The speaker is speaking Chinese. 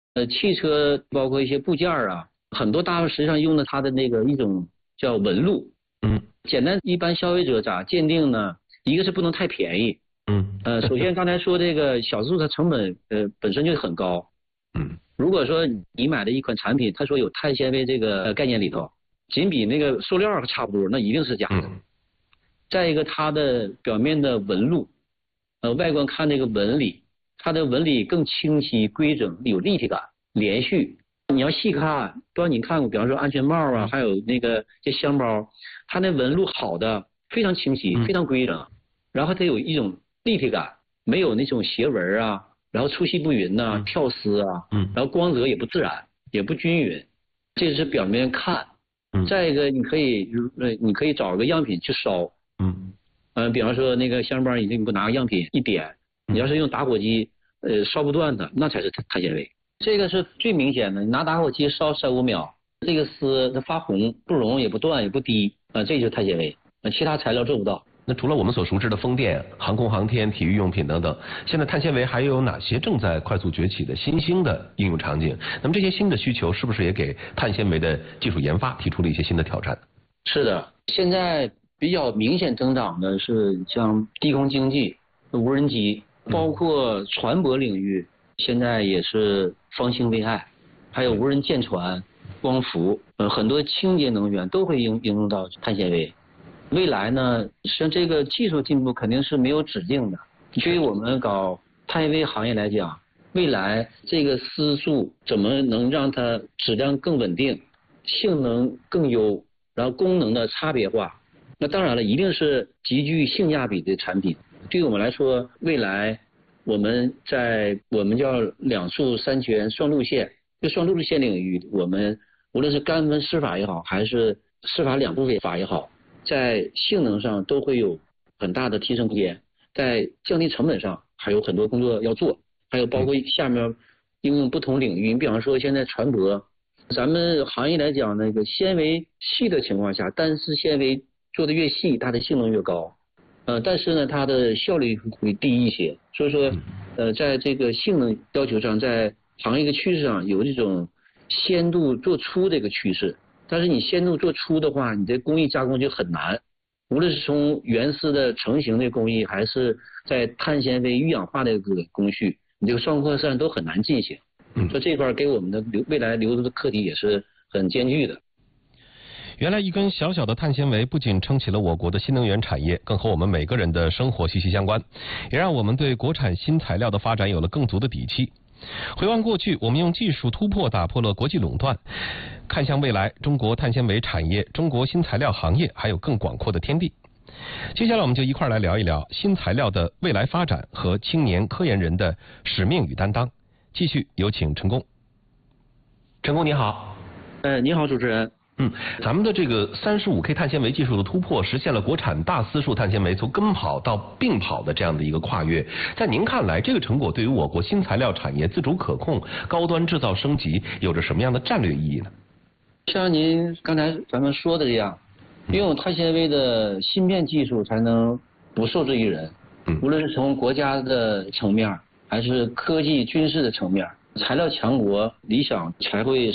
汽车包括一些部件啊，很多大陆实际上用的它的那个一种叫纹路。简单一般消费者咋鉴定呢？一个是不能太便宜。首先刚才说这个小数它成本本身就很高。如果说你买的一款产品，它说有碳纤维这个概念里头，仅比那个塑料差不多，那一定是假的。再一个，它的表面的纹路，外观看这个纹理，它的纹理更清晰、规整、有立体感、连续。你要细看，不知道你看过，比方说安全帽啊，还有那个这箱包，它那纹路好的非常清晰、非常规整，然后它有一种立体感，没有那种斜纹啊，然后粗细不匀呐、跳丝啊，然后光泽也不自然，也不均匀，这是表面看。再一个，你可以找个样品去烧。比方说那个箱包，你不拿个样品一点，你要是用打火机，烧不断的，那才是碳纤维。这个是最明显的，你拿打火机烧3-5秒，这个丝它发红，不熔也不断也不滴，这就是碳纤维，其他材料做不到。 那除了我们所熟知的风电、航空航天、体育用品等等，现在碳纤维还有哪些正在快速崛起的新兴的应用场景？那么这些新的需求是不是也给碳纤维的技术研发提出了一些新的挑战？ 是的，现在比较明显增长的是像低空经济、无人机，包括船舶领域，现在也是方兴未艾，还有无人舰船、光伏，很多清洁能源都会应用到碳纤维。未来呢，实际上这个技术进步肯定是没有止境的。对于我们搞碳纤维行业来讲，未来这个丝素怎么能让它质量更稳定、性能更优，然后功能的差别化？那当然了，一定是极具性价比的产品。对于我们来说，未来我们在我们叫2速3全双路线，这双路线领域，我们无论是干温湿法也好，还是湿法2步法也好，在性能上都会有很大的提升空间，在降低成本上还有很多工作要做，还有包括下面应用不同领域。你比方说现在船舶，咱们行业来讲，那个纤维细的情况下，单丝纤维做的越细，它的性能越高，但是呢，它的效率会低一些。所以说，在这个性能要求上，在行业的趋势上有这种纤度做粗这个趋势。但是你纤度做粗的话，你这工艺加工就很难，无论是从原丝的成型的工艺，还是在碳纤维预氧化的这个工序，你这个双扩散都很难进行。所以这块给我们的未来留出的课题也是很艰巨的。 原来一根小小的碳纤维不仅撑起了我国的新能源产业，更和我们每个人的生活息息相关，也让我们对国产新材料的发展有了更足的底气。回望过去，我们用技术突破打破了国际垄断，看向未来，中国碳纤维产业、中国新材料行业还有更广阔的天地。接下来我们就一块来聊一聊新材料的未来发展和青年科研人的使命与担当。继续有请陈工。陈工你好。 你好主持人。 咱们的这个35K 碳纤维技术的突破，实现了国产大丝数碳纤维从跟跑到并跑的这样的一个跨越。在您看来，这个成果对于我国新材料产业自主可控、高端制造升级有着什么样的战略意义呢？ 像您刚才咱们说的这样，拥有碳纤维的芯片技术才能不受制于人。无论是从国家的层面，还是科技军事的层面，材料强国理想才会